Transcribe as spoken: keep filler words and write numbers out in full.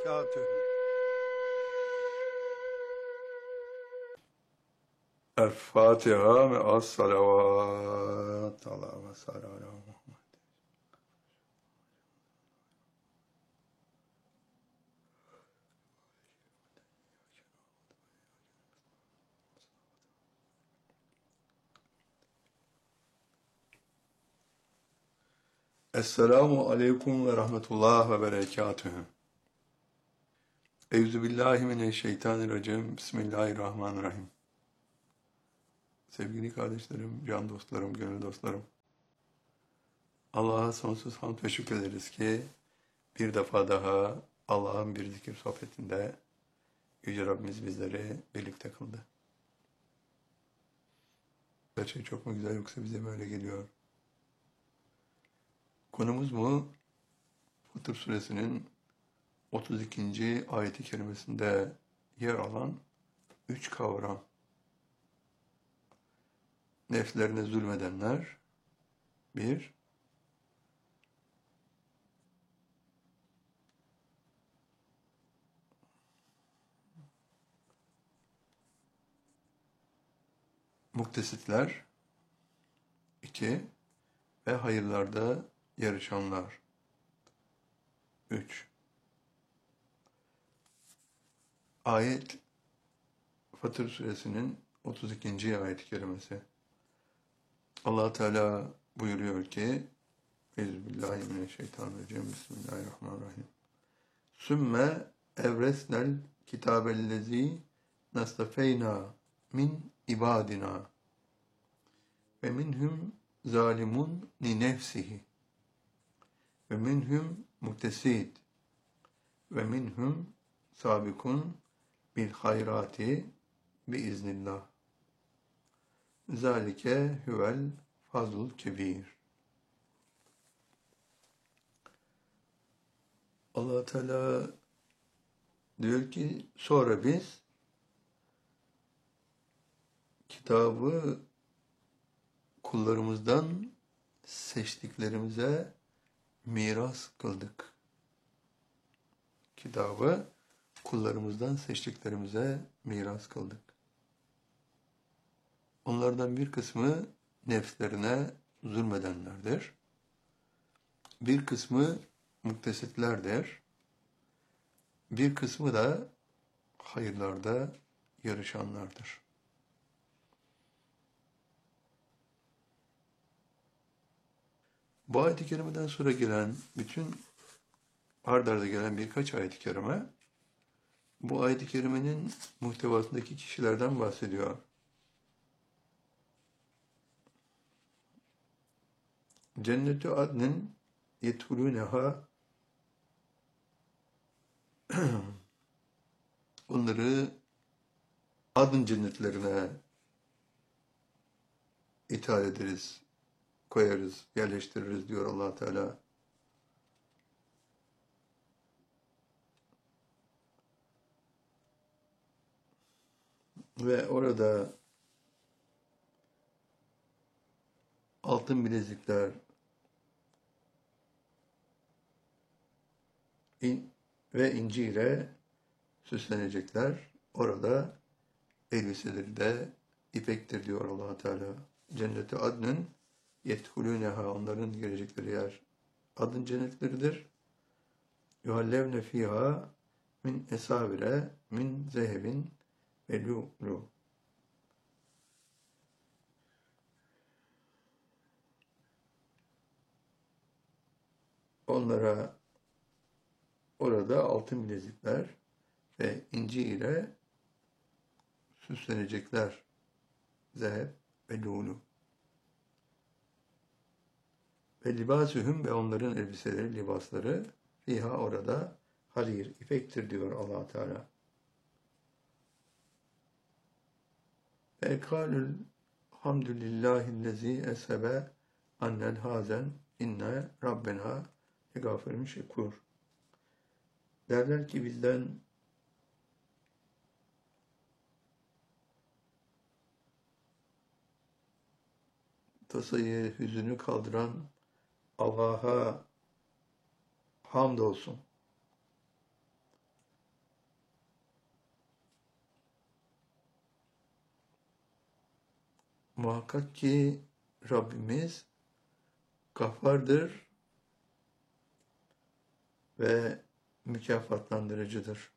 وبركاته. الفاتحة مع الصلوات. اللهم صل على محمد. Esselamu Aleyküm ve Rahmetullah ve Berekatühü. Euzubillahimineşşeytanirracim. Bismillahirrahmanirrahim. Sevgili kardeşlerim, can dostlarım, gönül dostlarım. Allah'a sonsuz hamd ve şükrederiz ki bir defa daha Allah'ın bir zikir sohbetinde Yüce Rabbimiz bizleri birlikte kıldı. Her şey çok mu güzel yoksa bize böyle geliyor? Konumuz mu? Fıtır Suresinin otuz ikinci ayeti kerimesinde yer alan üç kavram. Nefslerine zulmedenler, bir, muktesitler, iki ve hayırlarda yarışanlar, üç. Ayet Fatır Suresinin otuz ikinci ayet-i kerimesi. Allah Teala buyuruyor ki Euzubillahimineşşeytanirracim. Bismillahirrahmanirrahim. Sümme evresnel kitabellezi nastafeyna min ibadina ve minhum zalimun li nefsihi ve minhum muktesid ve minhum sabikun bil hayrati biiznillah. Zalike huvel fazlul kebir. Allah Teala diyor ki sonra biz kitabı kullarımızdan seçtiklerimize miras kıldık. Kitabı kullarımızdan seçtiklerimize miras kıldık. Onlardan bir kısmı nefslerine zulmedenlerdir. Bir kısmı muktesitlerdir. Bir kısmı da hayırlarda yarışanlardır. Bu ayet-i kerimeden sonra gelen bütün ard arda gelen birkaç ayet-i kerime bu ayet-i kerimenin muhtevasındaki kişilerden bahsediyor. Cennetü adnin yedhulûneha, onları adın cennetlerine ithal ederiz, koyarız, yerleştiririz diyor Allah Teala. Ve orada altın bilezikler in ve inci ile süslenecekler. Orada elbiseleri de ipektir diyor Allah Teala. Cenneti adnın yedhulûneha, onların girecekleri yer adın cennetleridir. Yuhallevne fiha min esavire min zehebin ve lu'lu. Onlara orada altın bilezikler ve inci ile süslenecekler. Zeheb ve lu'lu. Ve libasühüm, ve onların elbiseleri, libasları fiha, orada harir, ipektir diyor Allah Teala. Ve kâlül hamdülillâhillezî esebe annel hazen inne rabbena legâfirun şekur. Derler ki bizden tasayı, hüzünü kaldıran Allah'a hamdolsun. Muhakkak ki Rabbimiz Gaffardır ve mükafatlandırıcıdır.